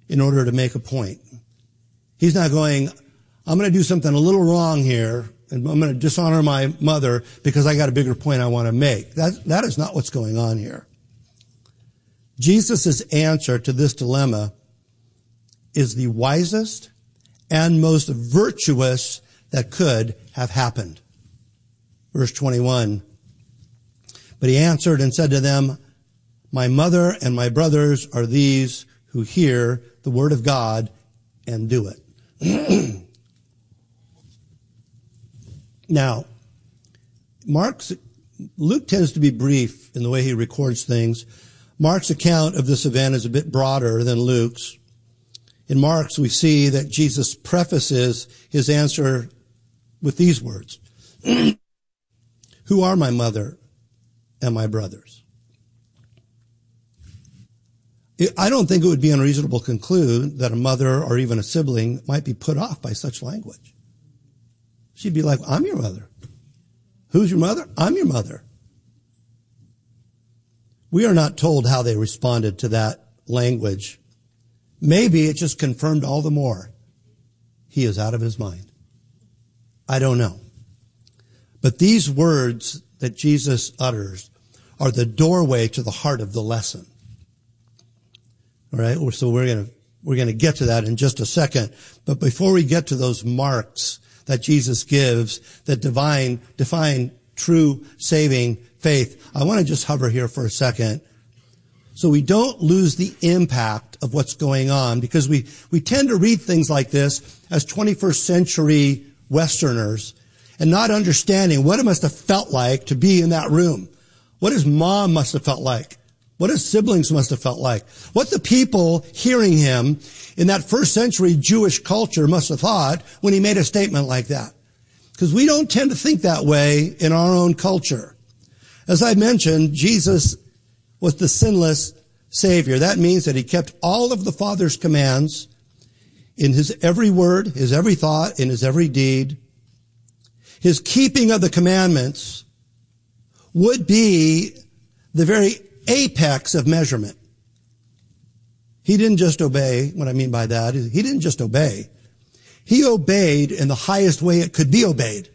in order to make a point. He's not going, I'm going to do something a little wrong here, and I'm going to dishonor my mother because I got a bigger point I want to make. That is not what's going on here. Jesus' answer to this dilemma is the wisest and most virtuous that could have happened. Verse 21. But he answered and said to them, my mother and my brothers are these who hear the word of God and do it. Now, Luke tends to be brief in the way he records things. Mark's account of this event is a bit broader than Luke's. In Mark's, we see that Jesus prefaces his answer with these words. Who are my mother and my brothers? I don't think it would be unreasonable to conclude that a mother or even a sibling might be put off by such language. She'd be like, I'm your mother. Who's your mother? I'm your mother. We are not told how they responded to that language. Maybe it just confirmed all the more. He is out of his mind. I don't know. But these words that Jesus utters are the doorway to the heart of the lesson. All right, so we're going to get to that in just a second. But before we get to those marks that Jesus gives that define true saving faith, I want to just hover here for a second so we don't lose the impact of what's going on, because we tend to read things like this as 21st century Westerners and not understanding what it must have felt like to be in that room. What his mom must have felt like. What his siblings must have felt like. What the people hearing him in that first century Jewish culture must have thought when he made a statement like that. Because we don't tend to think that way in our own culture. As I mentioned, Jesus was the sinless Savior. That means that he kept all of the Father's commands in his every word, his every thought, in his every deed. His keeping of the commandments would be the very apex of measurement. He didn't just obey. What I mean by that is he didn't just obey. He obeyed in the highest way it could be obeyed.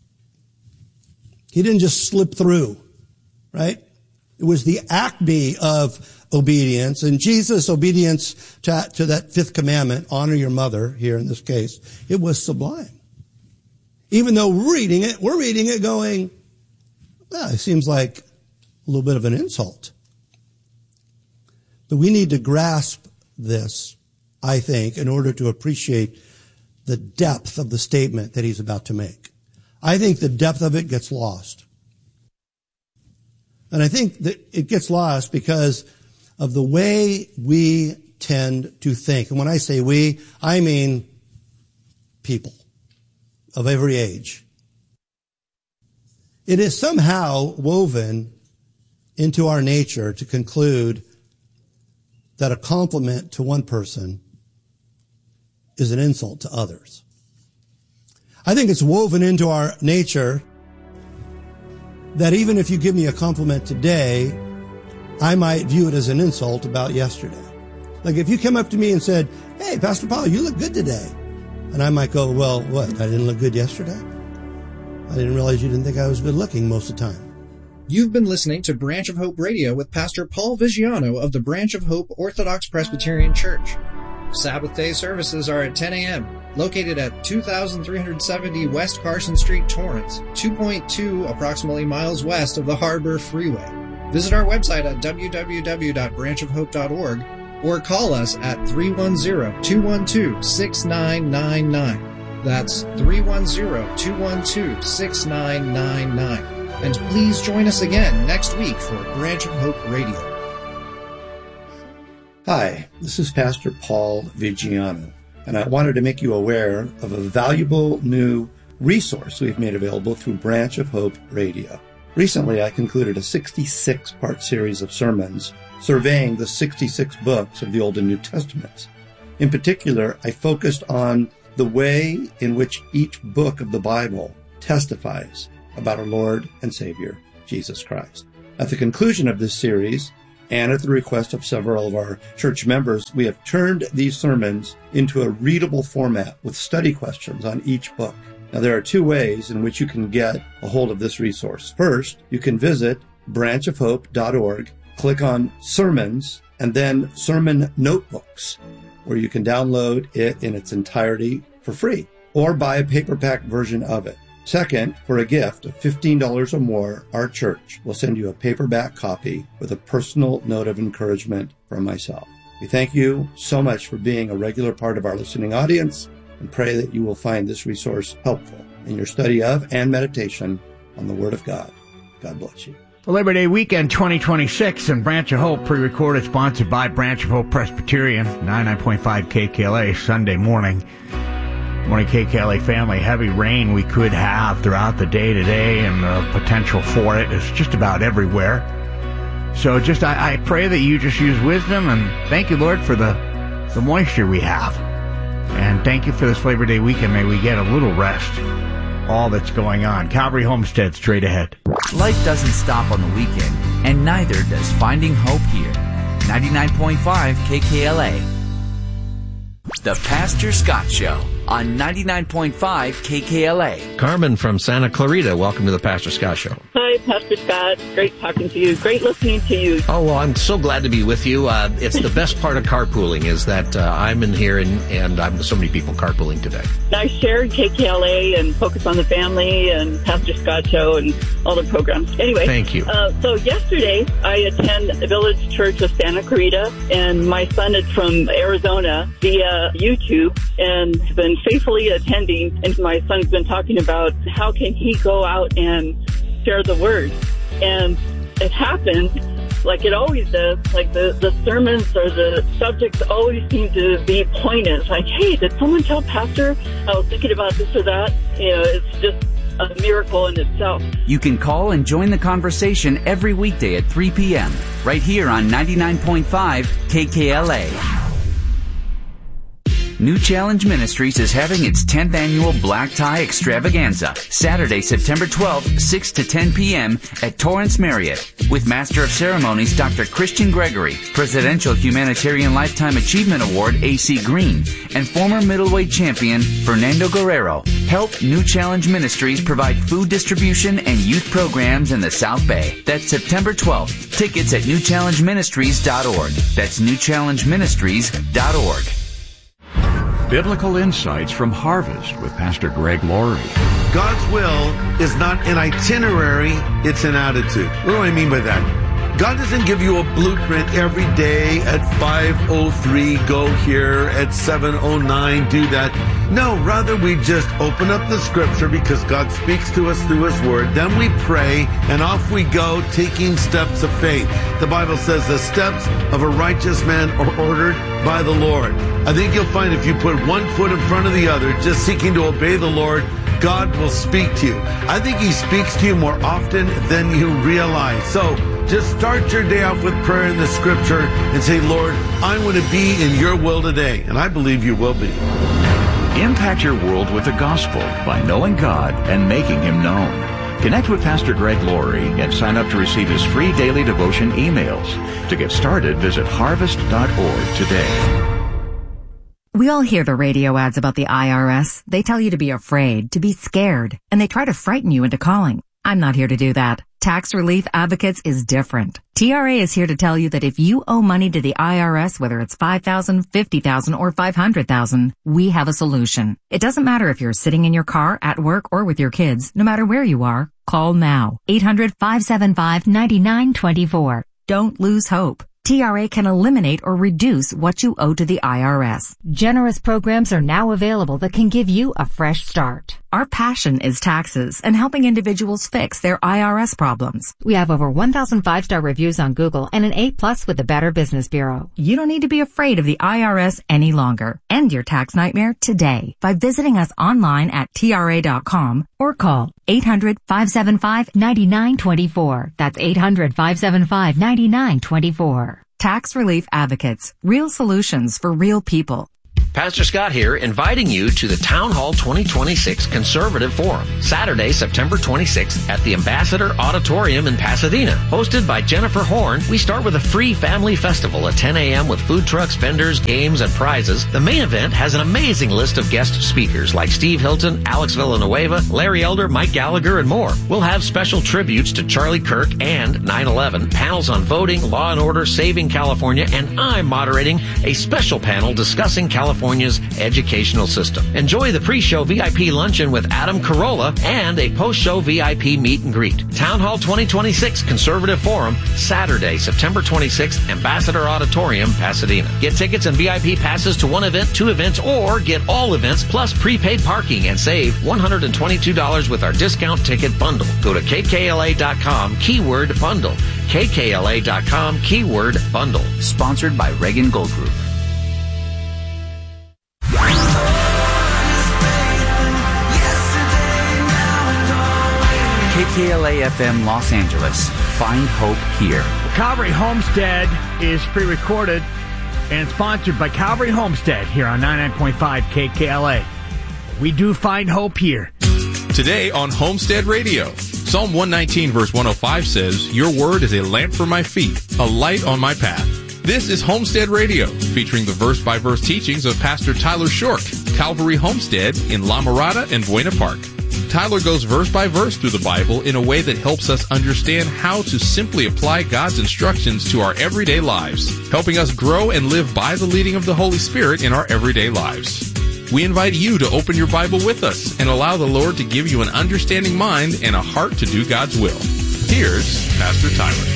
He didn't just slip through, right? It was the acme of obedience. And Jesus' obedience to that fifth commandment, honor your mother, here in this case, it was sublime. Even though we're reading it going, well, it seems like a little bit of an insult. But we need to grasp this, I think, in order to appreciate the depth of the statement that he's about to make. I think the depth of it gets lost. And I think that it gets lost because of the way we tend to think. And when I say we, I mean people of every age. It is somehow woven into our nature to conclude that a compliment to one person is an insult to others. I think it's woven into our nature that even if you give me a compliment today, I might view it as an insult about yesterday. Like if you came up to me and said, hey, Pastor Paul, you look good today. And I might go, well, what? I didn't look good yesterday? I didn't realize you didn't think I was good looking most of the time. You've been listening to Branch of Hope Radio with Pastor Paul Vigiano of the Branch of Hope Orthodox Presbyterian Church. Sabbath day services are at 10 a.m., located at 2370 West Carson Street, Torrance, 2.2 approximately miles west of the Harbor Freeway. Visit our website at www.branchofhope.org or call us at 310-212-6999. That's 310-212-6999. And please join us again next week for Branch of Hope Radio. Hi, this is Pastor Paul Vigiano, and I wanted to make you aware of a valuable new resource we've made available through Branch of Hope Radio. Recently, I concluded a 66-part series of sermons surveying the 66 books of the Old and New Testaments. In particular, I focused on the way in which each book of the Bible testifies about our Lord and Savior, Jesus Christ. At the conclusion of this series, and at the request of several of our church members, we have turned these sermons into a readable format with study questions on each book. Now, there are two ways in which you can get a hold of this resource. First, you can visit branchofhope.org, click on Sermons, and then Sermon Notebooks, where you can download it in its entirety for free, or buy a paperback version of it. Second, for a gift of $15 or more, our church will send you a paperback copy with a personal note of encouragement from myself. We thank you so much for being a regular part of our listening audience and pray that you will find this resource helpful in your study of and meditation on the Word of God. God bless you. The Labor Day weekend 2026 and Branch of Hope pre-recorded, sponsored by Branch of Hope Presbyterian, 99.5 KKLA, Sunday morning. Morning, KKLA family. Heavy rain we could have throughout the day today, and the potential for it is just about everywhere. So just I pray that you just use wisdom, and thank you, Lord, for the moisture we have. And thank you for this Labor Day weekend. May we get a little rest. All that's going on. Calvary Homestead, straight ahead. Life doesn't stop on the weekend, and neither does Finding Hope here. 99.5 KKLA. The Pastor Scott Show on 99.5 KKLA. Carmen from Santa Clarita, welcome to the Pastor Scott Show. Hi, Pastor Scott. Great talking to you. Great listening to you. Oh, well, I'm so glad to be with you. It's the best part of carpooling is that I'm in here and I'm so many people carpooling today. I shared KKLA and Focus on the Family and Pastor Scott Show and all the programs. Anyway. Thank you. So yesterday, I attend the Village Church of Santa Clarita, and my son is from Arizona via YouTube and has been faithfully attending. And my son's been talking about how can he go out and share the word. And it happened like it always does, like the sermons or the subjects always seem to be poignant. It's like, hey, did someone tell Pastor I was thinking about this or that? You know, it's just a miracle in itself. You can call and join the conversation every weekday at 3 p.m. right here on 99.5 KKLA. New Challenge Ministries is having its 10th annual Black Tie Extravaganza, Saturday, September 12th, 6 to 10 p.m. at Torrance Marriott, with Master of Ceremonies Dr. Christian Gregory, Presidential Humanitarian Lifetime Achievement Award A.C. Green, and former middleweight champion Fernando Guerrero. Help New Challenge Ministries provide food distribution and youth programs in the South Bay. That's September 12th. Tickets at newchallengeministries.org. That's newchallengeministries.org. Biblical insights from Harvest with Pastor Greg Laurie. God's will is not an itinerary, it's an attitude. What do I mean by that? God doesn't give you a blueprint every day at 5:03, go here, at 7:09, do that. No, rather we just open up the scripture because God speaks to us through His Word. Then we pray, and off we go, taking steps of faith. The Bible says the steps of a righteous man are ordered by the Lord. I think you'll find if you put one foot in front of the other, just seeking to obey the Lord, God will speak to you. I think He speaks to you more often than you realize. So just start your day off with prayer in the scripture and say, Lord, I want to be in your will today. And I believe you will be. Impact your world with the gospel by knowing God and making Him known. Connect with Pastor Greg Laurie and sign up to receive his free daily devotion emails. To get started, visit harvest.org today. We all hear the radio ads about the IRS. They tell you to be afraid, to be scared, and they try to frighten you into calling. I'm not here to do that. Tax Relief Advocates is different. TRA is here to tell you that if you owe money to the IRS, whether it's $5,000, $50,000, or $500,000, we have a solution. It doesn't matter if you're sitting in your car, at work, or with your kids. No matter where you are, call now. 800-575-9924. Don't lose hope. TRA can eliminate or reduce what you owe to the IRS. Generous programs are now available that can give you a fresh start. Our passion is taxes and helping individuals fix their IRS problems. We have over 1,000 5-star reviews on Google and an A+ with the Better Business Bureau. You don't need to be afraid of the IRS any longer. End your tax nightmare today by visiting us online at TRA.com or call 800-575-9924. That's 800-575-9924. Tax Relief Advocates. Real solutions for real people. Pastor Scott here, inviting you to the Town Hall 2026 Conservative Forum, Saturday, September 26th at the Ambassador Auditorium in Pasadena. Hosted by Jennifer Horn, we start with a free family festival at 10 a.m. with food trucks, vendors, games, and prizes. The main event has an amazing list of guest speakers like Steve Hilton, Alex Villanueva, Larry Elder, Mike Gallagher, and more. We'll have special tributes to Charlie Kirk and 9/11, panels on voting, law and order, saving California, and I'm moderating a special panel discussing California's educational system. Enjoy the pre-show VIP luncheon with Adam Carolla and a post-show VIP meet and greet. Town Hall 2026 Conservative Forum, Saturday, September 26th, Ambassador Auditorium, Pasadena. Get tickets and VIP passes to one event, two events, or get all events plus prepaid parking and save $122 with our discount ticket bundle. Go to kkla.com, keyword bundle. kkla.com, keyword bundle. Sponsored by Reagan Gold Group. KKLA-FM Los Angeles. Find hope here. Calvary Homestead is pre-recorded and sponsored by Calvary Homestead here on 99.5 KKLA. We do find hope here. Today on Homestead Radio, Psalm 119 verse 105 says, "Your word is a lamp for my feet, a light on my path." This is Homestead Radio, featuring the verse-by-verse teachings of Pastor Tyler Shork, Calvary Homestead in La Mirada and Buena Park. Tyler goes verse by verse through the Bible in a way that helps us understand how to simply apply God's instructions to our everyday lives, helping us grow and live by the leading of the Holy Spirit in our everyday lives. We invite you to open your Bible with us and allow the Lord to give you an understanding mind and a heart to do God's will. Here's Pastor Tyler.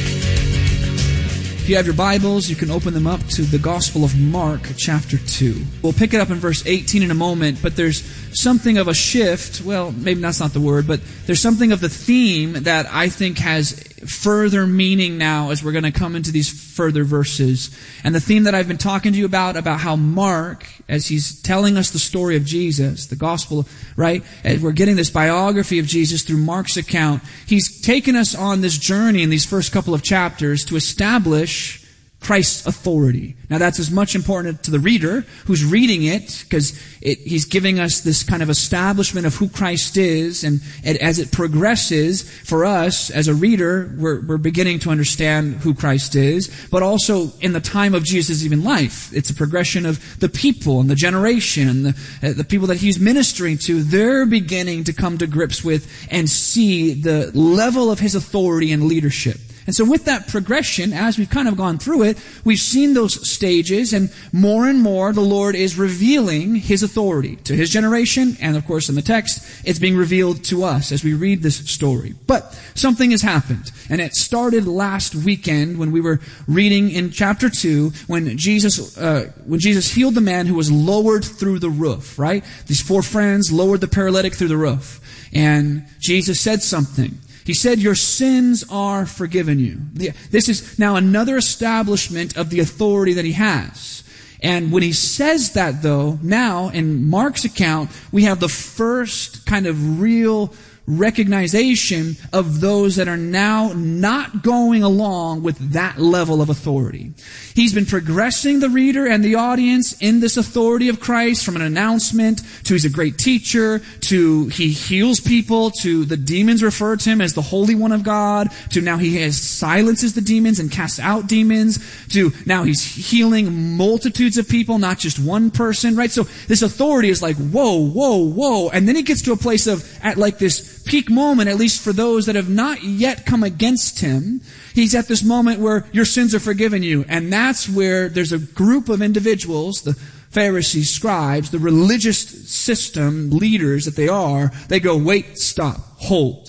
If you have your Bibles, you can open them up to the Gospel of Mark, chapter 2. We'll pick it up in verse 18 in a moment, but there's something of a shift. Well, maybe that's not the word, but there's something of the theme that I think has further meaning now as we're going to come into these further verses. And the theme that I've been talking to you about how Mark, as he's telling us the story of Jesus, the gospel, right? As we're getting this biography of Jesus through Mark's account, he's taken us on this journey in these first couple of chapters to establish Christ's authority. Now that's as much important to the reader who's reading it, because he's giving us this kind of establishment of who Christ is, and as it progresses for us as a reader, we're beginning to understand who Christ is, but also in the time of Jesus' even life. It's a progression of the people and the generation and the people that he's ministering to. They're beginning to come to grips with and see the level of his authority and leadership. And so with that progression, as we've kind of gone through it, we've seen those stages, and more the Lord is revealing his authority to his generation, and of course in the text, it's being revealed to us as we read this story. But something has happened, and it started last weekend when we were reading in chapter 2, when Jesus healed the man who was lowered through the roof, right? These four friends lowered the paralytic through the roof, and Jesus said something. He said, "Your sins are forgiven you." This is now another establishment of the authority that he has. And when he says that, though, now in Mark's account, we have the first kind of real recognition of those that are now not going along with that level of authority. He's been progressing the reader and the audience in this authority of Christ, from an announcement to he's a great teacher, to he heals people, to the demons refer to him as the Holy One of God, to now he silences the demons and casts out demons, to now he's healing multitudes of people, not just one person, right? So this authority is like, whoa. And then he gets to a place of, at like this peak moment, at least for those that have not yet come against him, he's at this moment where your sins are forgiven you. And that's where there's a group of individuals, the Pharisees, scribes, the religious system leaders that they are, they go, wait, stop, hold.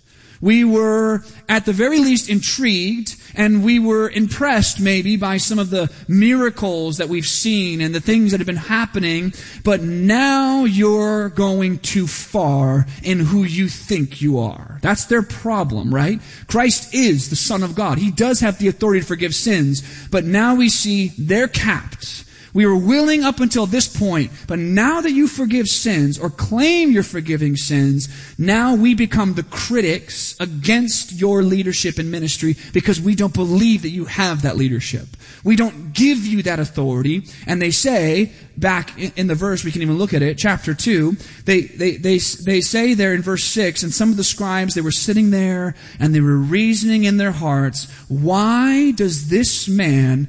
We were at the very least intrigued, and we were impressed maybe by some of the miracles that we've seen and the things that have been happening, but now you're going too far in who you think you are. That's their problem, right? Christ is the Son of God. He does have the authority to forgive sins, but now we see they're capped. We were willing up until this point, but now that you forgive sins or claim you're forgiving sins, now we become the critics against your leadership and ministry because we don't believe that you have that leadership. We don't give you that authority. And they say, back in the verse, we can even look at it, chapter 2, they say there in verse 6, and some of the scribes, they were sitting there and they were reasoning in their hearts, why does this man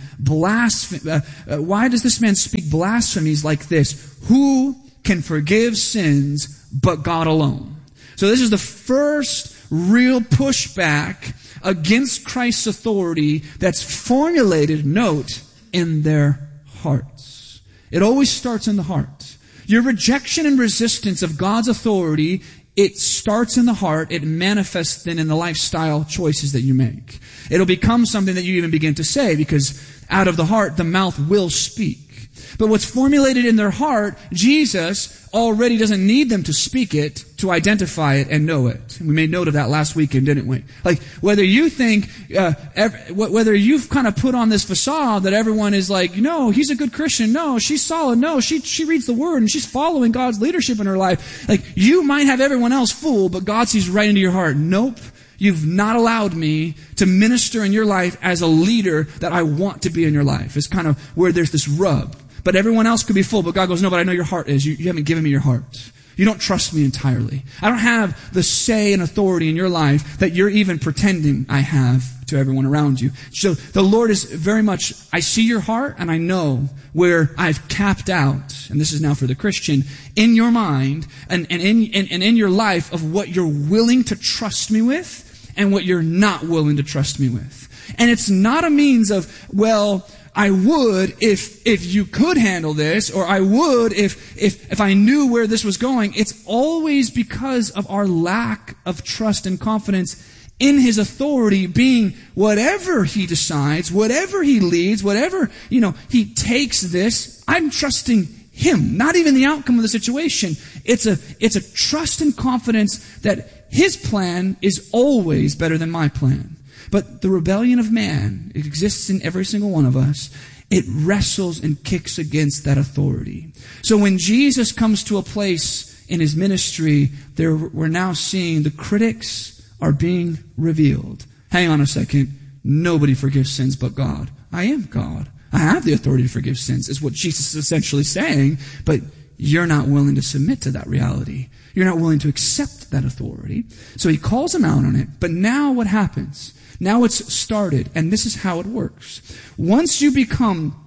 speak blasphemies like this? Who can forgive sins but God alone? So this is the first real pushback against Christ's authority that's formulated, note, in their hearts. It always starts in the heart. Your rejection and resistance of God's authority, it starts in the heart. It manifests then in the lifestyle choices that you make. It'll become something that you even begin to say, because out of the heart, the mouth will speak. But what's formulated in their heart, Jesus already doesn't need them to speak it, to identify it and know it. We made note of that last weekend, didn't we? Like, whether you think, whether you've kind of put on this facade that everyone is like, no, he's a good Christian, no, she's solid, no, she reads the Word and she's following God's leadership in her life. Like, you might have everyone else fooled, but God sees right into your heart. Nope. You've not allowed me to minister in your life as a leader that I want to be in your life. It's kind of where there's this rub. But everyone else could be full, but God goes, no, but I know your heart is. You haven't given me your heart. You don't trust me entirely. I don't have the say and authority in your life that you're even pretending I have to everyone around you. So the Lord is very much, I see your heart and I know where I've capped out, and this is now for the Christian, in your mind and in your life of what you're willing to trust me with and what you're not willing to trust me with. And it's not a means of, well, I would if you could handle this, or I would if I knew where this was going. It's always because of our lack of trust and confidence in His authority being whatever He decides, whatever He leads, whatever, He takes this. I'm trusting Him, not even the outcome of the situation. It's a trust and confidence that His plan is always better than my plan. But the rebellion of man, it exists in every single one of us. It wrestles and kicks against that authority. So when Jesus comes to a place in His ministry, we're now seeing the critics are being revealed. Hang on a second. Nobody forgives sins but God. I am God. I have the authority to forgive sins, is what Jesus is essentially saying, but you're not willing to submit to that reality. You're not willing to accept that authority. So He calls them out on it. But now what happens? Now it's started, and this is how it works. Once you become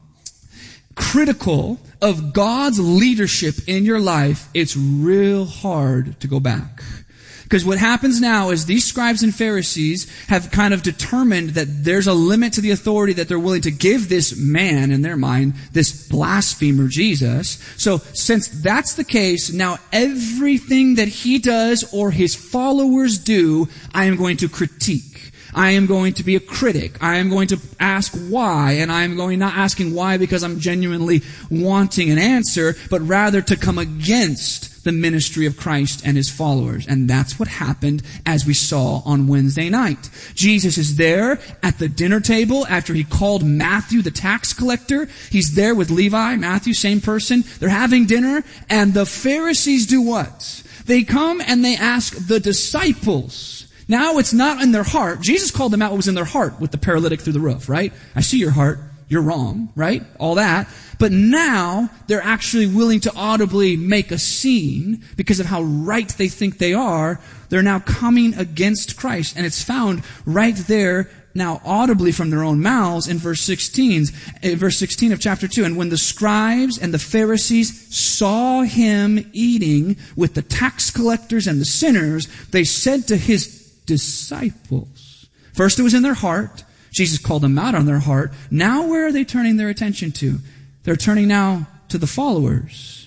critical of God's leadership in your life, it's real hard to go back. Because what happens now is these scribes and Pharisees have kind of determined that there's a limit to the authority that they're willing to give this man, in their mind, this blasphemer Jesus. So since that's the case, now everything that he does or his followers do, I am going to critique. I am going to be a critic. I am going to ask why, and I am not asking why because I'm genuinely wanting an answer, but rather to come against the ministry of Christ and His followers. And that's what happened as we saw on Wednesday night. Jesus is there at the dinner table after He called Matthew the tax collector. He's there with Levi, Matthew, same person. They're having dinner, and the Pharisees do what? They come and they ask the disciples. Now it's not in their heart. Jesus called them out what was in their heart with the paralytic through the roof, right? I see your heart. You're wrong, right? All that. But now they're actually willing to audibly make a scene because of how right they think they are. They're now coming against Christ. And it's found right there now audibly from their own mouths in verse 16 of chapter 2. And when the scribes and the Pharisees saw Him eating with the tax collectors and the sinners, they said to His disciples. First it was in their heart. Jesus called them out on their heart. Now where are they turning their attention to? They're turning now to the followers.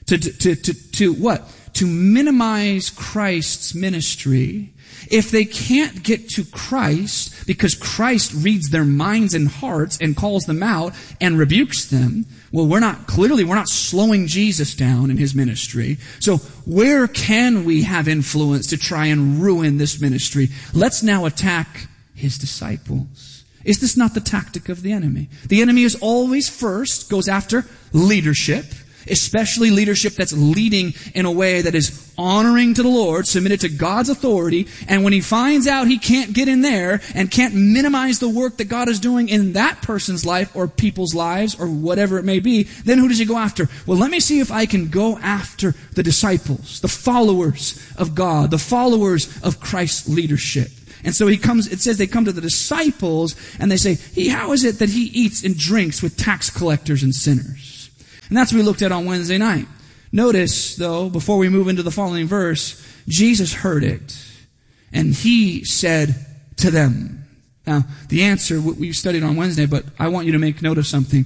To what? To minimize Christ's ministry. If they can't get to Christ because Christ reads their minds and hearts and calls them out and rebukes them, well, we're not slowing Jesus down in His ministry. So where can we have influence to try and ruin this ministry? Let's now attack His disciples. Is this not the tactic of the enemy? The enemy is always first goes after leadership, especially leadership that's leading in a way that is honoring to the Lord, submitted to God's authority. And when he finds out he can't get in there and can't minimize the work that God is doing in that person's life or people's lives or whatever it may be, then who does he go after? Well, let me see if I can go after the disciples, the followers of God, the followers of Christ's leadership. And so it says they come to the disciples and they say, how is it that he eats and drinks with tax collectors and sinners? And that's what we looked at on Wednesday night. Notice, though, before we move into the following verse, Jesus heard it and he said to them. Now, the answer, we studied on Wednesday, but I want you to make note of something.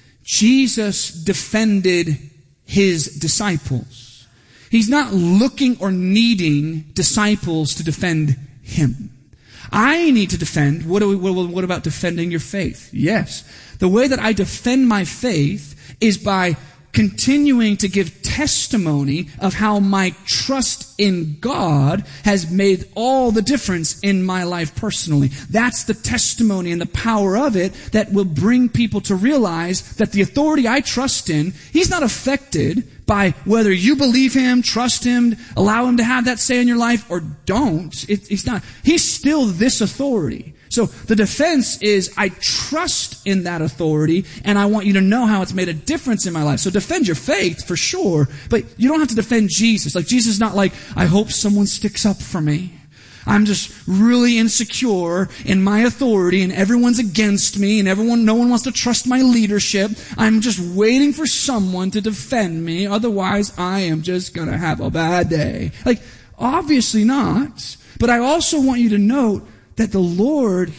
Jesus defended his disciples. He's not looking or needing disciples to defend him. I need to defend. What about defending your faith? Yes. The way that I defend my faith is by continuing to give testimony of how my trust in God has made all the difference in my life personally. That's the testimony and the power of it that will bring people to realize that the authority I trust in, he's not affected by whether you believe him, trust him, allow him to have that say in your life or don't. He's not. He's still this authority. So the defense is I trust in that authority and I want you to know how it's made a difference in my life. So defend your faith for sure, but you don't have to defend Jesus. Like Jesus is not like, I hope someone sticks up for me. I'm just really insecure in my authority and everyone's against me and no one wants to trust my leadership. I'm just waiting for someone to defend me. Otherwise, I am just going to have a bad day. Like, obviously not. But I also want you to note that the Lord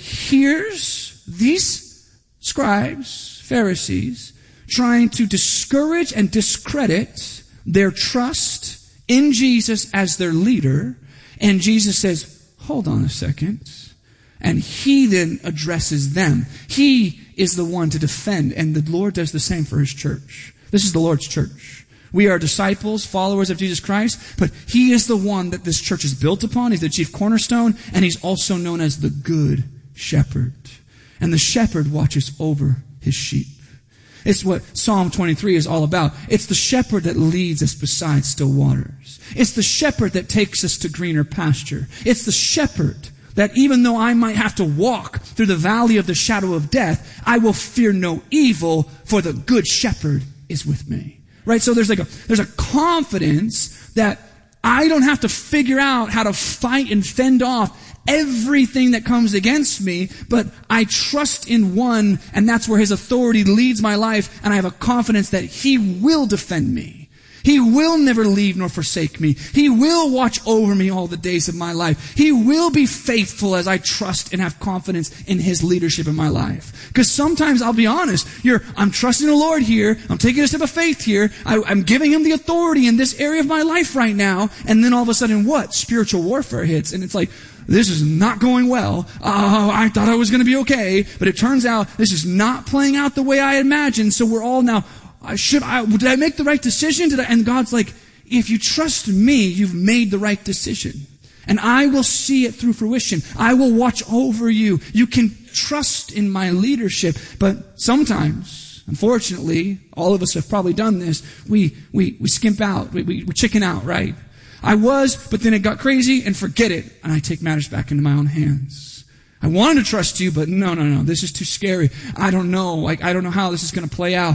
hears these scribes, Pharisees, trying to discourage and discredit their trust in Jesus as their leader. And Jesus says, hold on a second. And he then addresses them. He is the one to defend. And the Lord does the same for his church. This is the Lord's church. We are disciples, followers of Jesus Christ, but he is the one that this church is built upon. He's the chief cornerstone, and he's also known as the good shepherd. And the shepherd watches over his sheep. It's what Psalm 23 is all about. It's the shepherd that leads us beside still waters. It's the shepherd that takes us to greener pasture. It's the shepherd that even though I might have to walk through the valley of the shadow of death, I will fear no evil, for the good shepherd is with me. Right? So there's a confidence that I don't have to figure out how to fight and fend off everything that comes against me, but I trust in one, and that's where his authority leads my life, and I have a confidence that he will defend me. He will never leave nor forsake me. He will watch over me all the days of my life. He will be faithful as I trust and have confidence in his leadership in my life. Because sometimes, I'll be honest, I'm trusting the Lord here. I'm taking a step of faith here. I'm giving him the authority in this area of my life right now. And then all of a sudden, what? Spiritual warfare hits. And it's like, this is not going well. I thought I was going to be okay. But it turns out this is not playing out the way I imagined. So we're all now, did I make the right decision? And God's like, if you trust me, you've made the right decision. And I will see it through fruition. I will watch over you. You can trust in my leadership. But sometimes, unfortunately, all of us have probably done this. We skimp out. We chicken out, right? I was, but then it got crazy and forget it. And I take matters back into my own hands. I wanted to trust you, but no, this is too scary. I don't know. I don't know how this is going to play out.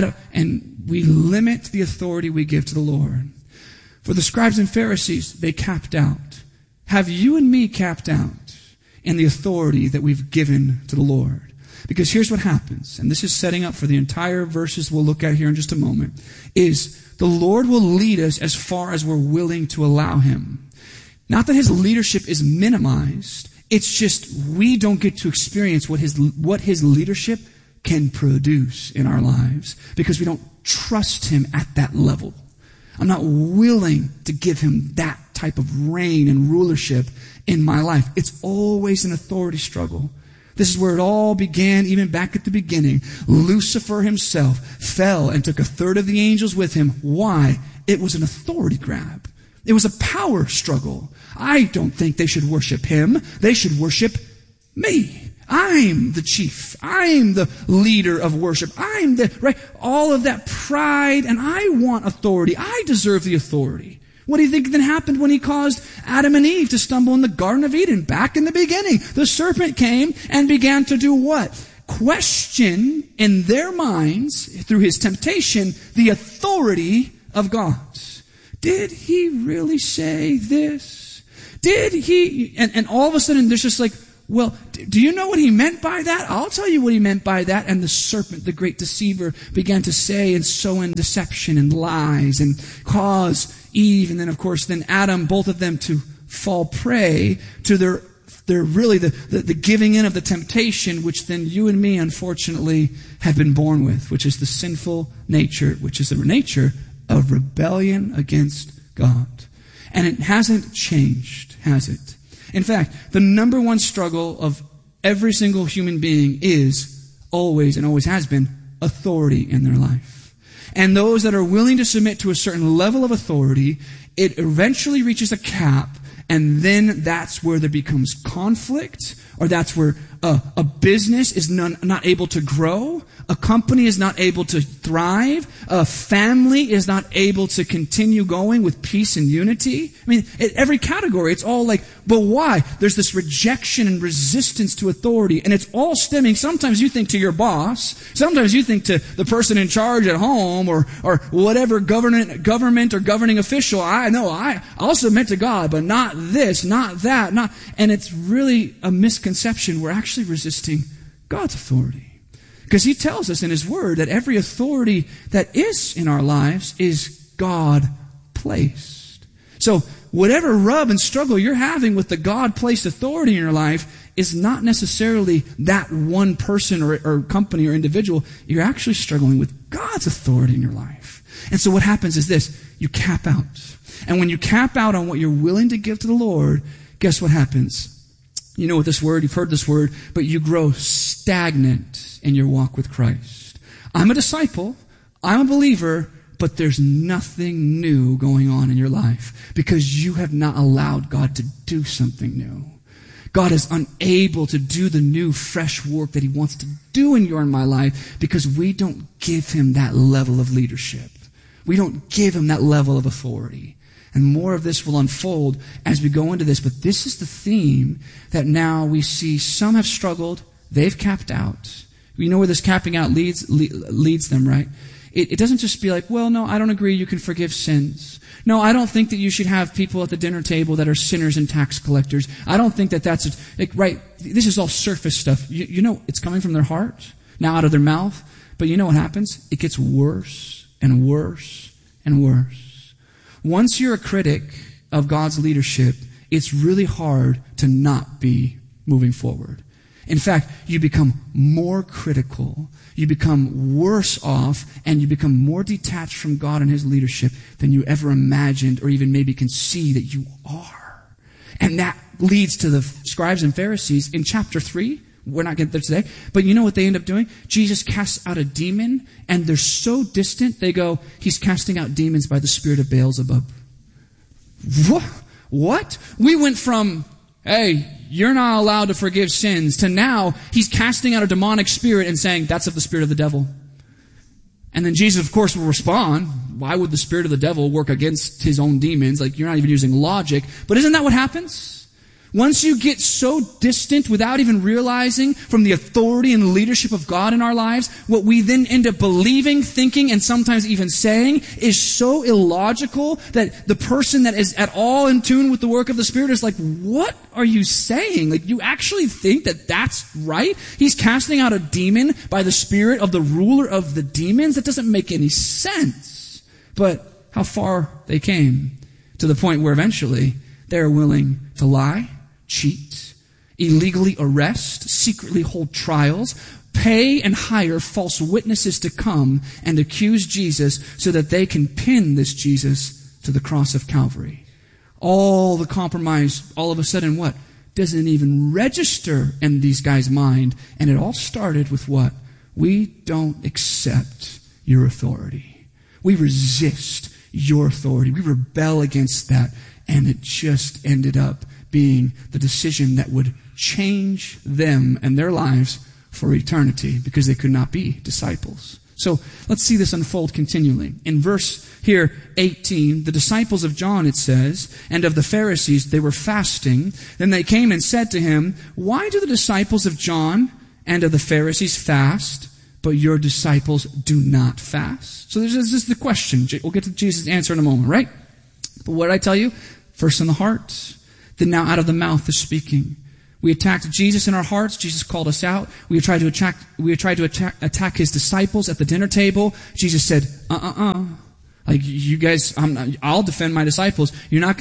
And we limit the authority we give to the Lord. For the scribes and Pharisees, they capped out. Have you and me capped out in the authority that we've given to the Lord? Because here's what happens, and this is setting up for the entire verses we'll look at here in just a moment, is the Lord will lead us as far as we're willing to allow him. Not that his leadership is minimized. It's just we don't get to experience what his leadership can produce in our lives because we don't trust him at that level. I'm not willing to give him that type of reign and rulership in my life. It's always an authority struggle. This is where it all began, even back at the beginning. Lucifer himself fell and took a third of the angels with him. Why? It was an authority grab. It was a power struggle. I don't think they should worship him. They should worship me. I'm the chief. I'm the leader of worship. I'm the, right? All of that pride, and I want authority. I deserve the authority. What do you think then happened when he caused Adam and Eve to stumble in the Garden of Eden? Back in the beginning, the serpent came and began to do what? Question in their minds, through his temptation, the authority of God. Did he really say this? Did he? And all of a sudden, there's just like, well, do you know what he meant by that? I'll tell you what he meant by that. And the serpent, the great deceiver, began to say and sow in deception and lies and cause Eve and then, of course, then Adam, both of them to fall prey to their really the giving in of the temptation, which then you and me, unfortunately, have been born with, which is the sinful nature, which is the nature of rebellion against God. And it hasn't changed, has it? In fact, the number one struggle of every single human being is always and always has been authority in their life. And those that are willing to submit to a certain level of authority, it eventually reaches a cap, and then that's where there becomes conflict, or that's where a business is not able to grow, a company is not able to thrive, a family is not able to continue going with peace and unity. I mean, in every category, it's all like, but why? There's this rejection and resistance to authority, and it's all stemming, sometimes you think to your boss, sometimes you think to the person in charge at home, or whatever government or governing official. I'll submit to God, but not this, not that, and it's really a misconception. We're actually resisting God's authority. Because he tells us in his word that every authority that is in our lives is God-placed. So whatever rub and struggle you're having with the God-placed authority in your life is not necessarily that one person or company or individual. You're actually struggling with God's authority in your life. And so what happens is this: you cap out. And when you cap out on what you're willing to give to the Lord, guess what happens? You know what this word, you've heard this word, but you grow stagnant in your walk with Christ. I'm a disciple, I'm a believer, but there's nothing new going on in your life because you have not allowed God to do something new. God is unable to do the new, fresh work that he wants to do in your and my life because we don't give him that level of leadership. We don't give him that level of authority. And more of this will unfold as we go into this. But this is the theme that now we see some have struggled. They've capped out. You know where this capping out leads them, right? It doesn't just be like, well, no, I don't agree you can forgive sins. No, I don't think that you should have people at the dinner table that are sinners and tax collectors. I don't think that that's, right, this is all surface stuff. You know, it's coming from their heart, now out of their mouth. But you know what happens? It gets worse and worse and worse. Once you're a critic of God's leadership, it's really hard to not be moving forward. In fact, you become more critical, you become worse off, and you become more detached from God and his leadership than you ever imagined or even maybe can see that you are. And that leads to the scribes and Pharisees in chapter 3. We're not getting there today. But you know what they end up doing? Jesus casts out a demon, and they're so distant, they go, he's casting out demons by the spirit of Beelzebub. What? We went from, hey, you're not allowed to forgive sins, to now he's casting out a demonic spirit and saying, that's of the spirit of the devil. And then Jesus, of course, will respond, why would the spirit of the devil work against his own demons? Like, you're not even using logic. But isn't that what happens? Once you get so distant without even realizing from the authority and leadership of God in our lives, what we then end up believing, thinking, and sometimes even saying is so illogical that the person that is at all in tune with the work of the Spirit is like, what are you saying? Like, you actually think that that's right? He's casting out a demon by the spirit of the ruler of the demons? That doesn't make any sense. But how far they came to the point where eventually they're willing to lie, cheat, illegally arrest, secretly hold trials, pay and hire false witnesses to come and accuse Jesus so that they can pin this Jesus to the cross of Calvary. All the compromise, all of a sudden what? Doesn't even register in these guys' mind. And it all started with what? We don't accept your authority. We resist your authority. We rebel against that. And it just ended up being the decision that would change them and their lives for eternity because they could not be disciples. So let's see this unfold continually. In verse here 18, the disciples of John, it says, and of the Pharisees, they were fasting. Then they came and said to him, why do the disciples of John and of the Pharisees fast, but your disciples do not fast? So this is the question. We'll get to Jesus' answer in a moment, right? But what did I tell you? First in the heart, then now out of the mouth is speaking. We attacked Jesus in our hearts. Jesus called us out. We tried to attack his disciples at the dinner table. Jesus said, like, you guys, I'll defend my disciples. You're not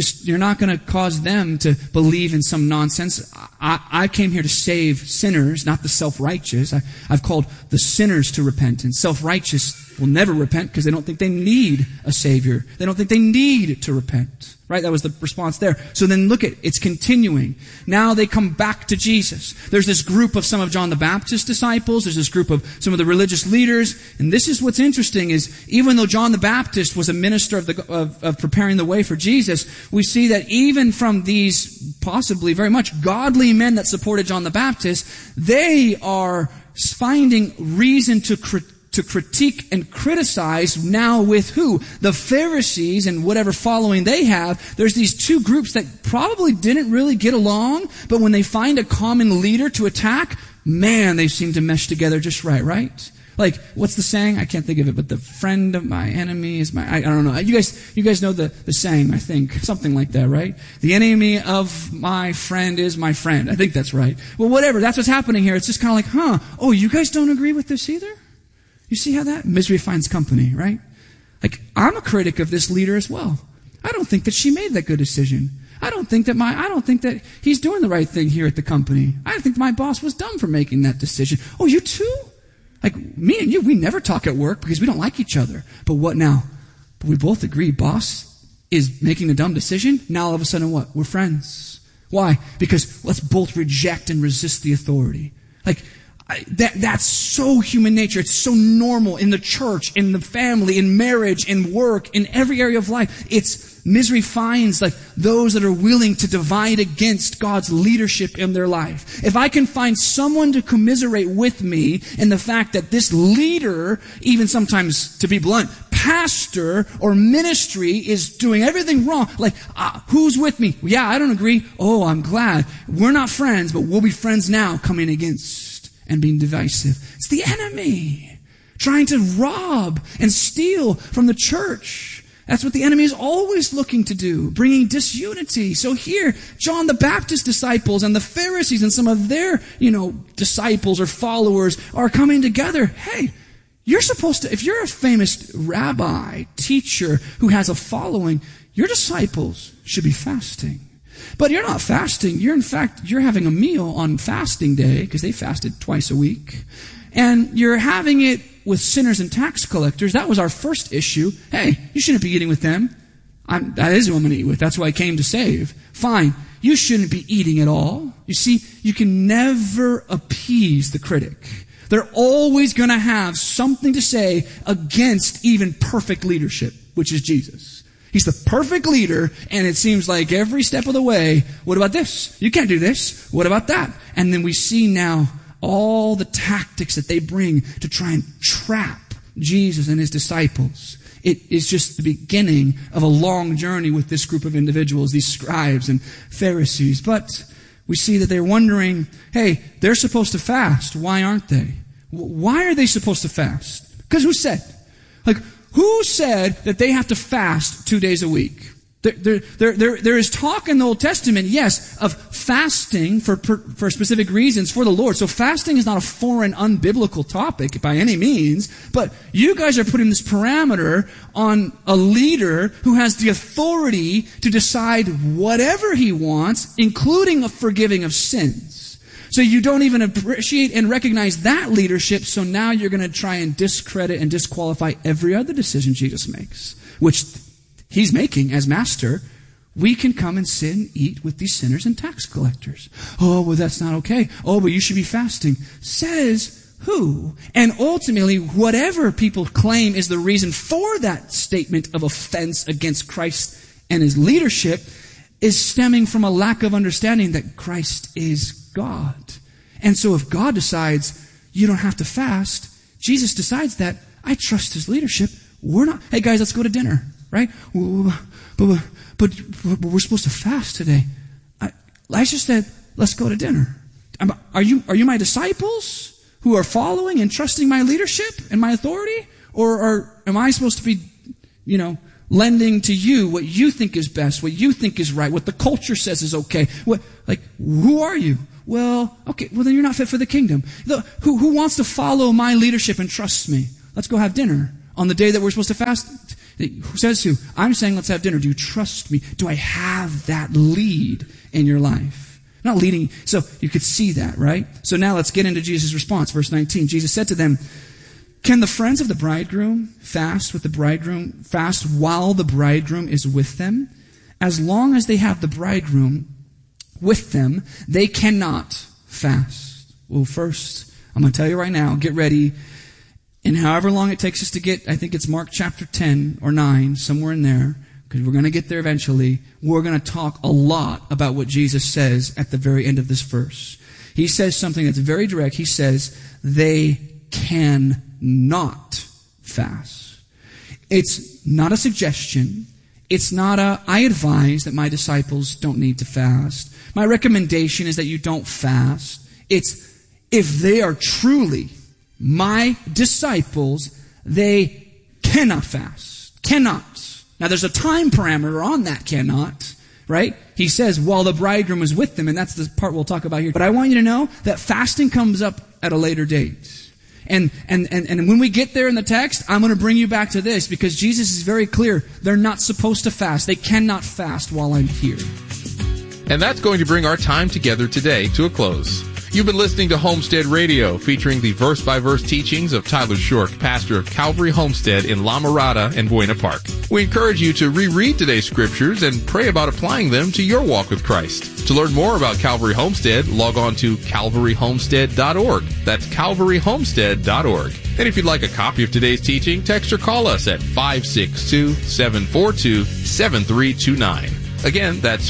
gonna cause them to believe in some nonsense. I came here to save sinners, not the self-righteous. I've called the sinners to repentance. Self-righteous will never repent because they don't think they need a Savior. They don't think they need to repent. Right? That was the response there. So then look at, it's continuing. Now they come back to Jesus. There's this group of some of John the Baptist's disciples. There's this group of some of the religious leaders. And this is what's interesting is, even though John the Baptist was a minister of preparing the way for Jesus, we see that even from these possibly very much godly men that supported John the Baptist, they are finding reason to critique and criticize now with who? The Pharisees and whatever following they have. There's these two groups that probably didn't really get along, but when they find a common leader to attack, man, they seem to mesh together just right? Like, what's the saying? I can't think of it, but the friend of my enemy is my... I don't know. You guys know the saying, I think. Something like that, right? The enemy of my friend is my friend. I think that's right. Well, whatever. That's what's happening here. It's just kind of like, oh, you guys don't agree with this either? You see how that? Misery finds company, right? Like, I'm a critic of this leader as well. I don't think that she made that good decision. I don't think that he's doing the right thing here at the company. I think my boss was dumb for making that decision. Oh, you too? Like, me and you, we never talk at work because we don't like each other. But what now? But we both agree boss is making a dumb decision. Now all of a sudden what? We're friends. Why? Because let's both reject and resist the authority. Like, that's so human nature. It's so normal in the church, in the family, in marriage, in work, in every area of life. It's misery finds like those that are willing to divide against God's leadership in their life. If I can find someone to commiserate with me in the fact that this leader, even sometimes to be blunt, pastor or ministry is doing everything wrong, like, who's with me? Yeah, I don't agree. Oh, I'm glad. We're not friends, but we'll be friends now, coming against and being divisive. It's the enemy trying to rob and steal from the church. That's what the enemy is always looking to do, bringing disunity. So here, John the Baptist disciples and the Pharisees and some of their, disciples or followers are coming together. Hey, you're supposed to, if you're a famous rabbi, teacher who has a following, your disciples should be fasting. But you're not fasting. You're having a meal on fasting day, because they fasted twice a week. And you're having it with sinners and tax collectors. That was our first issue. Hey, you shouldn't be eating with them. That is who I'm going to eat with. That's who I came to save. Fine. You shouldn't be eating at all. You see, you can never appease the critic. They're always going to have something to say against even perfect leadership, which is Jesus. He's the perfect leader, and it seems like every step of the way, what about this? You can't do this. What about that? And then we see now all the tactics that they bring to try and trap Jesus and his disciples. It is just the beginning of a long journey with this group of individuals, these scribes and Pharisees. But we see that they're wondering, hey, they're supposed to fast. Why aren't they? Why are they supposed to fast? Because who said? Who said that they have to fast 2 days a week? There is talk in the Old Testament, yes, of fasting for specific reasons for the Lord. So fasting is not a foreign, unbiblical topic by any means, but you guys are putting this parameter on a leader who has the authority to decide whatever he wants, including a forgiving of sins. So you don't even appreciate and recognize that leadership, so now you're going to try and discredit and disqualify every other decision Jesus makes, which he's making as master. We can come and sit and eat with these sinners and tax collectors. Oh, well, that's not okay. Oh, but you should be fasting. Says who? And ultimately, whatever people claim is the reason for that statement of offense against Christ and his leadership, is stemming from a lack of understanding that Christ is God. And so if God decides you don't have to fast, Jesus decides that I trust his leadership. We're not, hey guys, let's go to dinner, right? But we're supposed to fast today. Elisha said, let's go to dinner. Are you my disciples who are following and trusting my leadership and my authority? Or am I supposed to be, lending to you what you think is best, what you think is right, what the culture says is okay? Who are you? Well, okay, then you're not fit for the kingdom. Who wants to follow my leadership and trusts me? Let's go have dinner on the day that we're supposed to fast. Who says who? I'm saying let's have dinner. Do you trust me? Do I have that lead in your life? I'm not leading. So you could see that, right? So now let's get into Jesus' response. Verse 19. Jesus said to them, can the friends of the bridegroom fast while the bridegroom is with them? As long as they have the bridegroom with them, they cannot fast. Well, first, I'm going to tell you right now, get ready. And however long it takes us to get, I think it's Mark chapter 10 or 9, somewhere in there, because we're going to get there eventually, we're going to talk a lot about what Jesus says at the very end of this verse. He says something that's very direct. He says, they cannot fast. It's not a suggestion. It's not I advise that my disciples don't need to fast. My recommendation is that you don't fast. It's if they are truly my disciples, they cannot fast. Cannot. Now there's a time parameter on that cannot, right? He says while the bridegroom is with them, and that's the part we'll talk about here. But I want you to know that fasting comes up at a later date. And when we get there in the text, I'm going to bring you back to this because Jesus is very clear. They're not supposed to fast. They cannot fast while I'm here. And that's going to bring our time together today to a close. You've been listening to Homestead Radio, featuring the verse-by-verse teachings of Tyler Shork, pastor of Calvary Homestead in La Mirada and Buena Park. We encourage you to reread today's scriptures and pray about applying them to your walk with Christ. To learn more about Calvary Homestead, log on to calvaryhomestead.org. That's calvaryhomestead.org. And if you'd like a copy of today's teaching, text or call us at 562-742-7329. Again, that's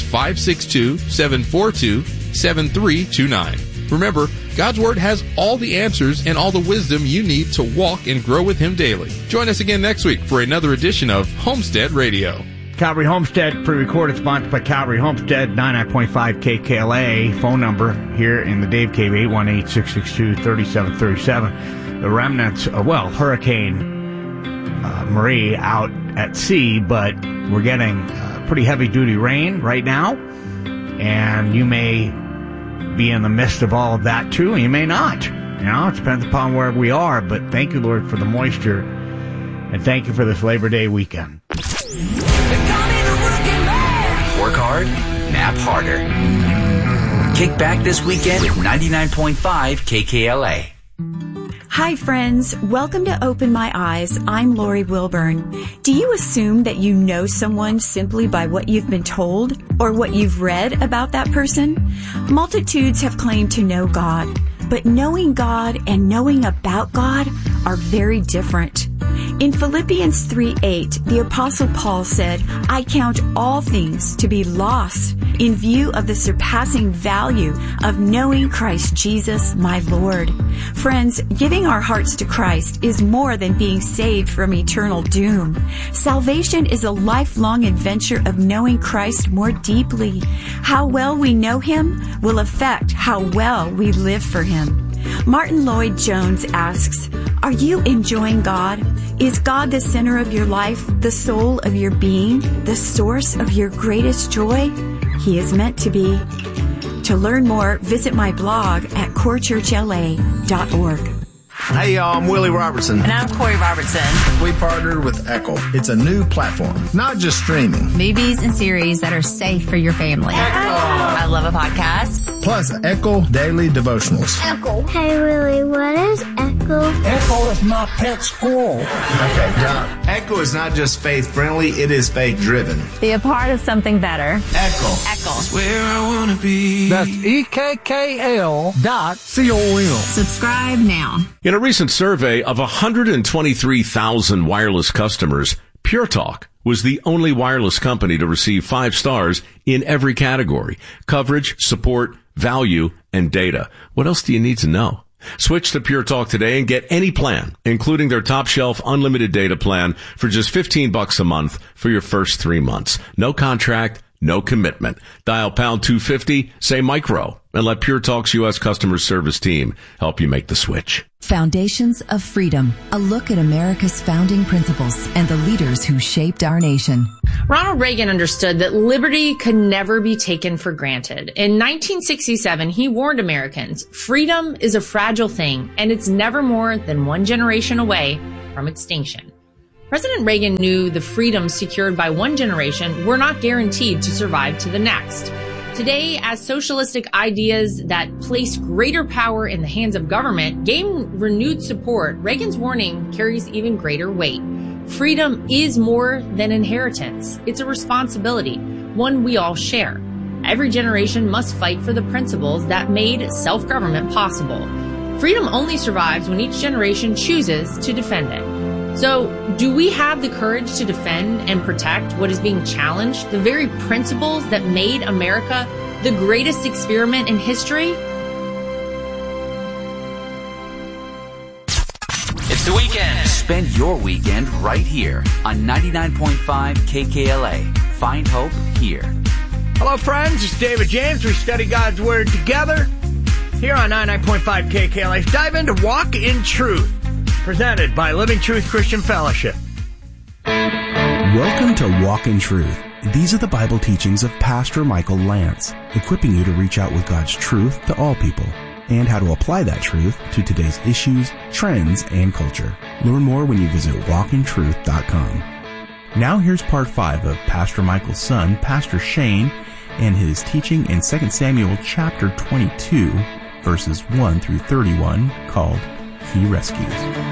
562-742-7329. Remember, God's Word has all the answers and all the wisdom you need to walk and grow with Him daily. Join us again next week for another edition of Homestead Radio. Calvary Homestead, pre-recorded, sponsored by Calvary Homestead, 99.5 KKLA. Phone number here in the Dave Cave, 818-662-3737. The remnants, Hurricane Marie out at sea, but we're getting pretty heavy-duty rain right now, and you may be in the midst of all of that too, and you may not. It depends upon where we are, but thank you, Lord, for the moisture, and thank you for this Labor Day weekend. Work hard, nap harder. Kick back this weekend with 99.5 KKLA. Hi friends, welcome to Open My Eyes. I'm Lori Wilburn. Do you assume that you know someone simply by what you've been told or what you've read about that person? Multitudes have claimed to know God, but knowing God and knowing about God are very different. In Philippians 3:8, the Apostle Paul said, I count all things to be lost in view of the surpassing value of knowing Christ Jesus, my Lord. Friends, giving our hearts to Christ is more than being saved from eternal doom. Salvation is a lifelong adventure of knowing Christ more deeply. How well we know Him will affect how well we live for Him. Martin Lloyd-Jones asks, are you enjoying God? Is God the center of your life, the soul of your being, the source of your greatest joy? He is meant to be. To learn more, visit my blog at corechurchla.org. Hey y'all, I'm Willie Robertson. And I'm Corey Robertson. We partnered with Echo. It's a new platform, not just streaming. Movies and series that are safe for your family. I love a podcast. Plus Echo Daily Devotionals. Echo. Hey Willie, what is Echo? Echo is my pet squirrel. Okay, John. Echo is not just faith-friendly, it is faith-driven. Be a part of something better. Echo. Echo. That's where I want to be. That's EKKL.com. Subscribe now. In a recent survey of 123,000 wireless customers, Pure Talk was the only wireless company to receive 5 stars in every category: coverage, support, value, and data. What else do you need to know? Switch to Pure Talk today and get any plan, including their top shelf unlimited data plan, for just $15 a month for your first 3 months. No contract, no commitment. Dial pound 250, say micro, and let Pure Talk's U.S. customer service team help you make the switch. Foundations of Freedom, a look at America's founding principles and the leaders who shaped our nation. Ronald Reagan understood that liberty could never be taken for granted. In 1967, he warned Americans, freedom is a fragile thing, and it's never more than one generation away from extinction. President Reagan knew the freedoms secured by one generation were not guaranteed to survive to the next. Today, as socialistic ideas that place greater power in the hands of government gain renewed support, Reagan's warning carries even greater weight. Freedom is more than inheritance. It's a responsibility, one we all share. Every generation must fight for the principles that made self-government possible. Freedom only survives when each generation chooses to defend it. So, do we have the courage to defend and protect what is being challenged, the very principles that made America the greatest experiment in history? It's the weekend. Spend your weekend right here on 99.5 KKLA. Find hope here. Hello, friends. It's David James. We study God's Word together here on 99.5 KKLA. Let's dive into Walk in Truth, presented by Living Truth Christian Fellowship. Welcome to Walk in Truth. These are the Bible teachings of Pastor Michael Lance, equipping you to reach out with God's truth to all people and how to apply that truth to today's issues, trends, and culture. Learn more when you visit walkintruth.com. Now here's part 5 of Pastor Michael's son, Pastor Shane, and his teaching in 2 Samuel chapter 22, verses 1 through 31, called He Rescues.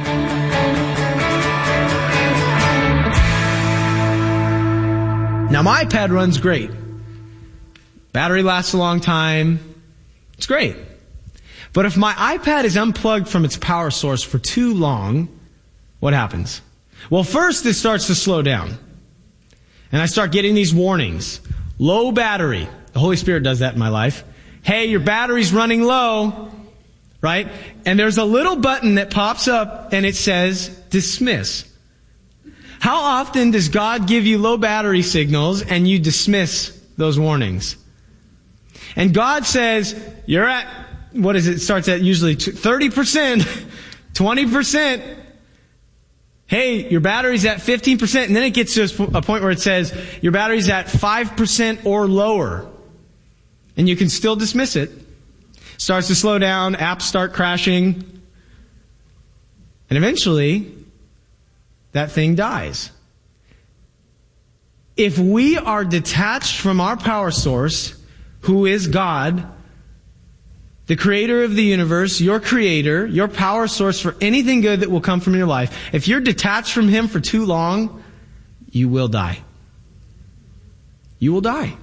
Now my iPad runs great. Battery lasts a long time. It's great. But if my iPad is unplugged from its power source for too long, what happens? Well, first it starts to slow down. And I start getting these warnings. Low battery. The Holy Spirit does that in my life. Hey, your battery's running low. Right? And there's a little button that pops up and it says dismiss. How often does God give you low battery signals and you dismiss those warnings? And God says, you're at, what is it? It starts at usually 30%, 20%. Hey, your battery's at 15%. And then it gets to a point where it says your battery's at 5% or lower. And you can still dismiss it. Starts to slow down, apps start crashing, and eventually, that thing dies. If we are detached from our power source, who is God, the creator of the universe, your creator, your power source for anything good that will come from your life, if you're detached from Him for too long, you will die. You will die.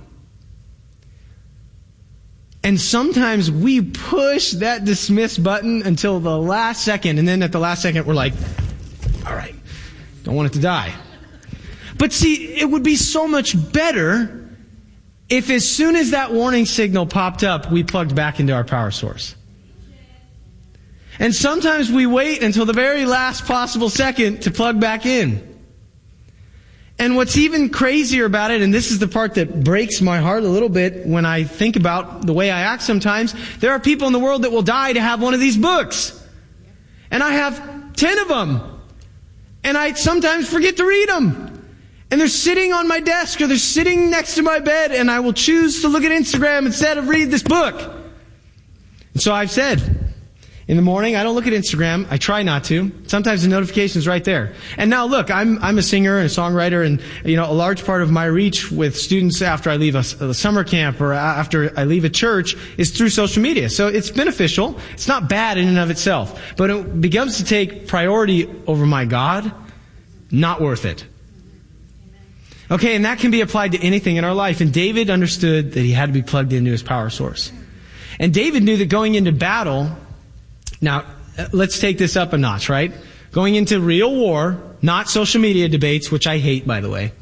And sometimes we push that dismiss button until the last second, and then at the last second we're like, all right, don't want it to die. But see, it would be so much better if as soon as that warning signal popped up, we plugged back into our power source. And sometimes we wait until the very last possible second to plug back in. And what's even crazier about it, and this is the part that breaks my heart a little bit when I think about the way I act sometimes, there are people in the world that will die to have one of these books. And I have 10 of them. And I sometimes forget to read them. And they're sitting on my desk or they're sitting next to my bed, and I will choose to look at Instagram instead of read this book. And so I've said, in the morning, I don't look at Instagram. I try not to. Sometimes the notification's right there. And now look, I'm a singer and a songwriter, and a large part of my reach with students after I leave a summer camp or after I leave a church is through social media. So it's beneficial. It's not bad in and of itself. But it begins to take priority over my God. Not worth it. Okay, and that can be applied to anything in our life. And David understood that he had to be plugged into his power source. And David knew that going into battle... Now, let's take this up a notch, right? Going into real war, Not social media debates, which I hate, by the way.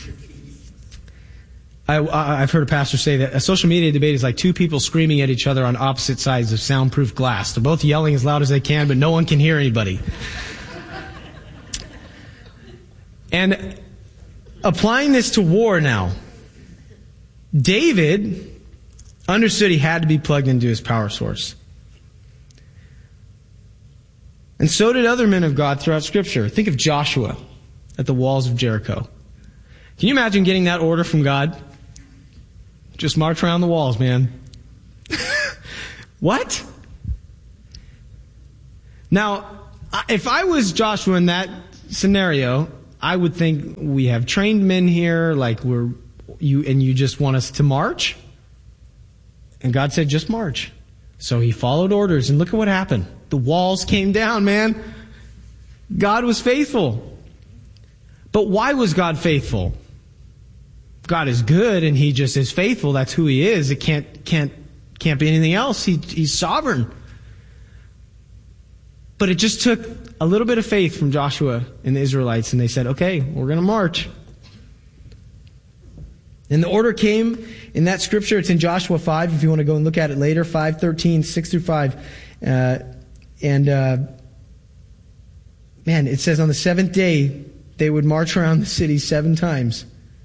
I've heard a pastor say that a social media debate is like two people screaming at each other on opposite sides of soundproof glass. They're both yelling as loud as they can, but no one can hear anybody. And applying this to war now, David understood he had to be plugged into his power source. And so did other men of God throughout Scripture. Think of Joshua at the walls of Jericho. Can you imagine getting that order from God? Just march around the walls, man. What? Now, if I was Joshua in that scenario, I would think we have trained men here, like you just want us to march? And God said, just march. So he followed orders, and look at what happened. The walls came down, man. God was faithful. But why was God faithful? God is good, and he just is faithful. That's who he is. It can't be anything else. He's sovereign. But it just took a little bit of faith from Joshua and the Israelites, and they said, okay, we're going to march. And the order came in that scripture. It's in Joshua 5, if you want to go and look at it later, 5:13, 6 through 5. Man, it says on the seventh day, they would march around the city 7 times.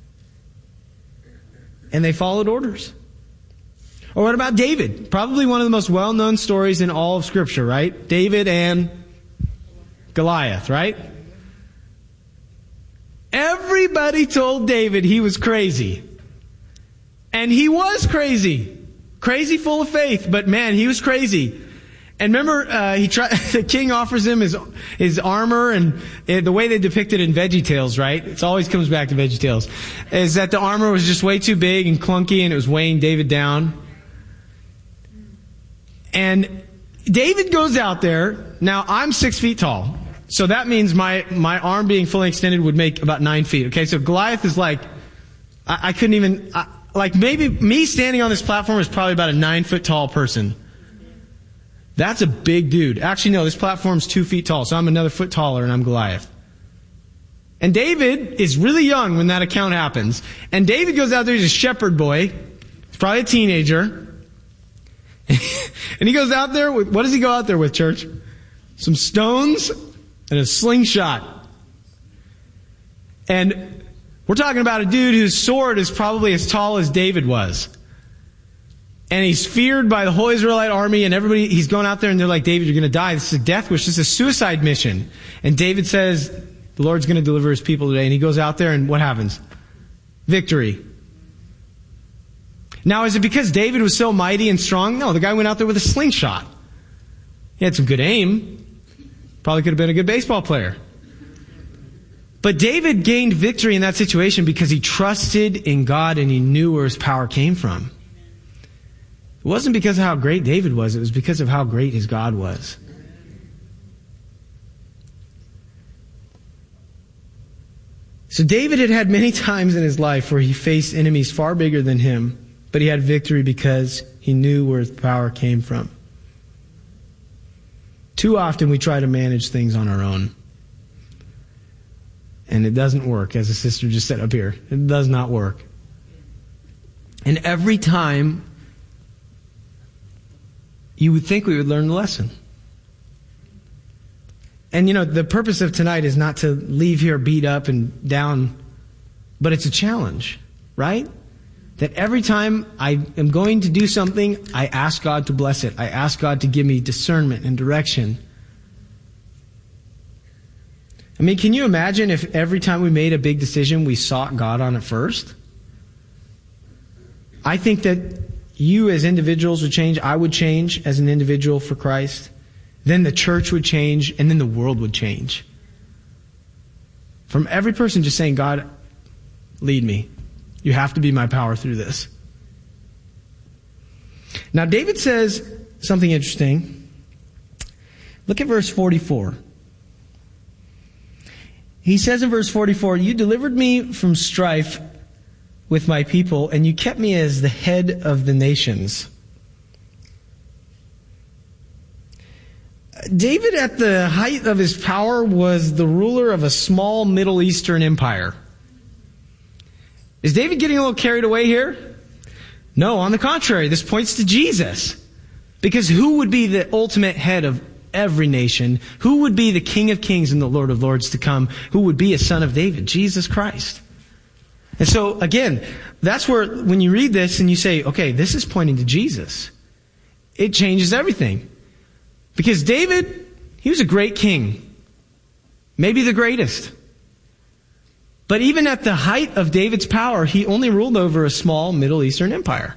And they followed orders. Or what about David? Probably one of the most well-known stories in all of Scripture, right? David and Goliath, right? Everybody told David he was crazy. And he was crazy. Crazy full of faith, but man, he was crazy. And remember, the king offers him his armor, and the way they depict it in VeggieTales, right? It always comes back to VeggieTales, is that the armor was just way too big and clunky, and it was weighing David down. And David goes out there. Now, I'm 6 feet tall, so that means my arm being fully extended would make about 9 feet. Okay, so Goliath is like, I couldn't even, like maybe me standing on this platform is probably about a 9 foot tall person. That's a big dude. Actually, no, this platform's 2 feet tall, so I'm another foot taller, and I'm Goliath. And David is really young when that account happens. And David goes out there, he's a shepherd boy. He's probably a teenager. And he goes out there with, what does he go out there with, church? Some stones and a slingshot. And we're talking about a dude whose sword is probably as tall as David was. And he's feared by the whole Israelite army, and everybody, he's going out there and they're like, David, you're going to die. This is a death wish. This is a suicide mission. And David says, the Lord's going to deliver his people today. And he goes out there, and what happens? Victory. Now, is it because David was so mighty and strong? No, the guy went out there with a slingshot. He had some good aim. Probably could have been a good baseball player. But David gained victory in that situation because he trusted in God and he knew where his power came from. It wasn't because of how great David was. It was because of how great his God was. So David had many times in his life where he faced enemies far bigger than him, but he had victory because he knew where his power came from. Too often we try to manage things on our own. And it doesn't work, as the sister just said up here. It does not work. And every time, you would think we would learn the lesson. And you know, the purpose of tonight is not to leave here beat up and down, but it's a challenge, right? That every time I am going to do something, I ask God to bless it. I ask God to give me discernment and direction. I mean, can you imagine if every time we made a big decision, we sought God on it first? I think that you as individuals would change. I would change as an individual for Christ. Then the church would change, and then the world would change. From every person just saying, God, lead me. You have to be my power through this. Now, David says something interesting. Look at verse 44. He says in verse 44, you delivered me from strife with my people, and you kept me as the head of the nations. David, at the height of his power, was the ruler of a small Middle Eastern empire. Is David getting a little carried away here? No, on the contrary, this points to Jesus. Because who would be the ultimate head of every nation? Who would be the King of Kings and the Lord of Lords to come? Who would be a son of David? Jesus Christ. And so, again, that's where, when you read this and you say, okay, this is pointing to Jesus, it changes everything. Because David, he was a great king. Maybe the greatest. But even at the height of David's power, he only ruled over a small Middle Eastern empire.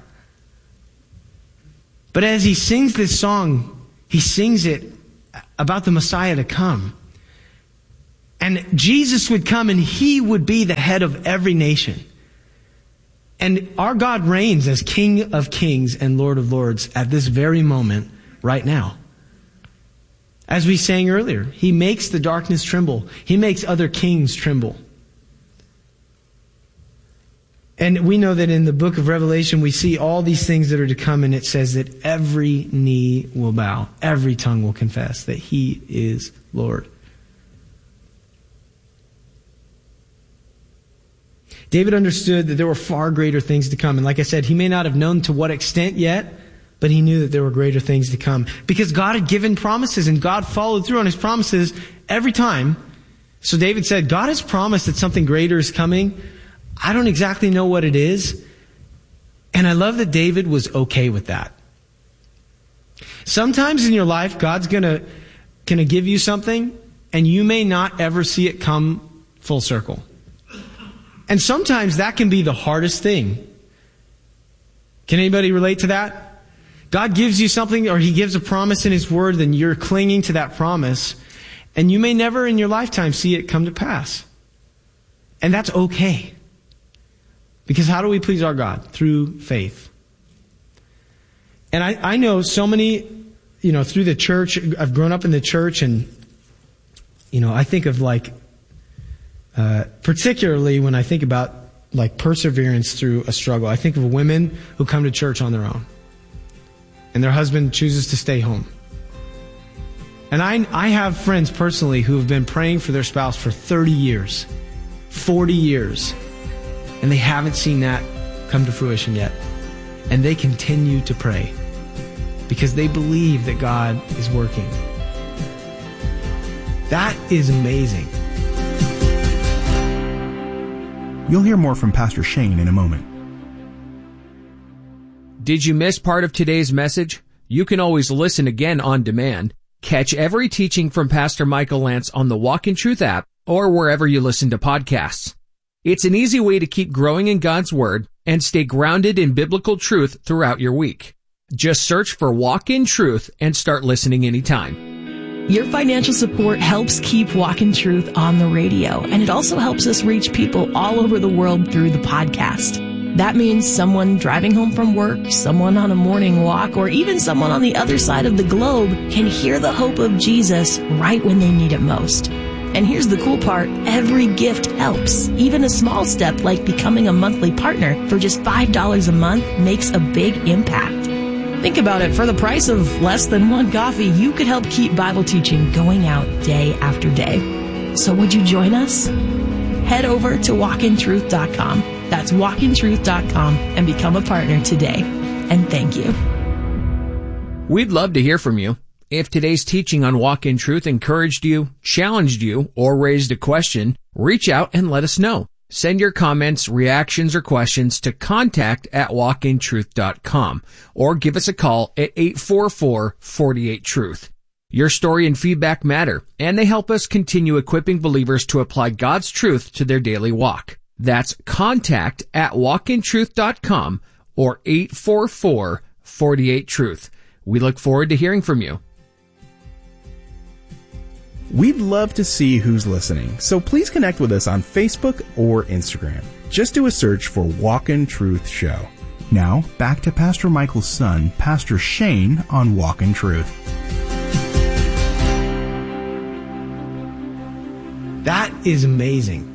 But as he sings this song, he sings it about the Messiah to come. And Jesus would come and he would be the head of every nation. And our God reigns as King of Kings and Lord of Lords at this very moment right now. As we sang earlier, he makes the darkness tremble. He makes other kings tremble. And we know that in the book of Revelation, we see all these things that are to come, and it says that every knee will bow, every tongue will confess that he is Lord. David understood that there were far greater things to come. And like I said, he may not have known to what extent yet, but he knew that there were greater things to come. Because God had given promises, and God followed through on his promises every time. So David said, God has promised that something greater is coming. I don't exactly know what it is. And I love that David was okay with that. Sometimes in your life, God's gonna give you something, and you may not ever see it come full circle. And sometimes that can be the hardest thing. Can anybody relate to that? God gives you something, or he gives a promise in his word, then you're clinging to that promise, and you may never in your lifetime see it come to pass. And that's okay. Because how do we please our God? Through faith. And I know so many, through the church, I've grown up in the church, and, I think of particularly when I think about perseverance through a struggle, I think of women who come to church on their own. And their husband chooses to stay home. And I have friends personally who have been praying for their spouse for 30 years, 40 years. And they haven't seen that come to fruition yet. And they continue to pray because they believe that God is working. That is amazing. You'll hear more from Pastor Shane in a moment. Did you miss part of today's message? You can always listen again on demand. Catch every teaching from Pastor Michael Lance on the Walk in Truth app or wherever you listen to podcasts. It's an easy way to keep growing in God's Word and stay grounded in biblical truth throughout your week. Just search for Walk in Truth and start listening anytime. Your financial support helps keep Walk in Truth on the radio, and it also helps us reach people all over the world through the podcast. That means someone driving home from work, someone on a morning walk, or even someone on the other side of the globe can hear the hope of Jesus right when they need it most. And here's the cool part, every gift helps. Even a small step like becoming a monthly partner for just $5 a month makes a big impact. Think about it, for the price of less than one coffee, you could help keep Bible teaching going out day after day. So would you join us? Head over to walkintruth.com. That's walkintruth.com and become a partner today. And thank you. We'd love to hear from you. If today's teaching on Walk in Truth encouraged you, challenged you, or raised a question, reach out and let us know. Send your comments, reactions, or questions to contact@walkintruth.com or give us a call at 844-48-TRUTH. Your story and feedback matter, and they help us continue equipping believers to apply God's truth to their daily walk. That's contact@walkintruth.com or 844-48-TRUTH. We look forward to hearing from you. We'd love to see who's listening, so please connect with us on Facebook or Instagram. Just do a search for Walk in Truth Show. Now, back to Pastor Michael's son, Pastor Shane, on Walk in Truth. That is amazing.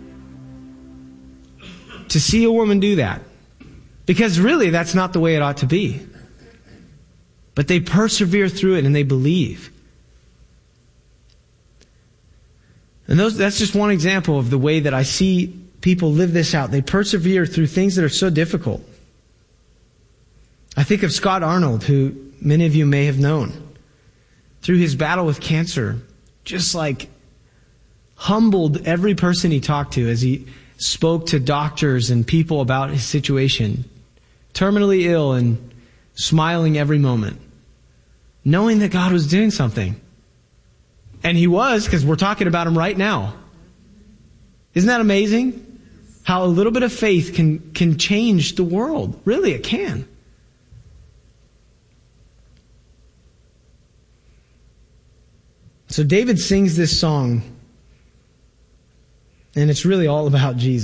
To see a woman do that. Because really, that's not the way it ought to be. But they persevere through it and they believe. And that's just one example of the way that I see people live this out. They persevere through things that are so difficult. I think of Scott Arnold, who many of you may have known. Through his battle with cancer, just like humbled every person he talked to as he spoke to doctors and people about his situation. Terminally ill and smiling every moment. Knowing that God was doing something. And He was, because we're talking about Him right now. Isn't that amazing? How a little bit of faith can change the world. Really, it can. So David sings this song, and it's really all about Jesus.